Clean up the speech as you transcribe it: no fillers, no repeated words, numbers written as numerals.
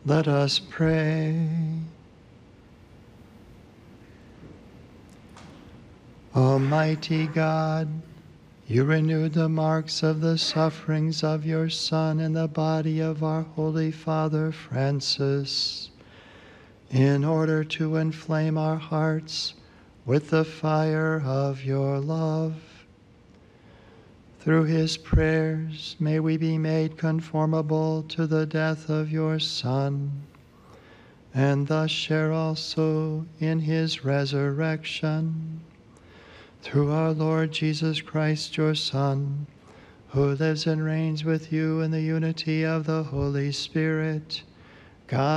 Let us pray. Almighty God, you renewed the marks of the sufferings of your Son in the body of our Holy Father Francis, in order to inflame our hearts with the fire of your love. Through his prayers, may we be made conformable to the death of your Son, and thus share also in his resurrection. Through our Lord Jesus Christ, your Son, who lives and reigns with you in the unity of the Holy Spirit, God